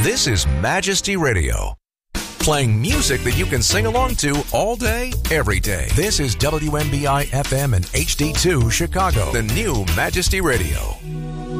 This is Majesty Radio, playing music that you can sing along to all day, every day. This is WMBI FM and HD2 Chicago, the new Majesty Radio.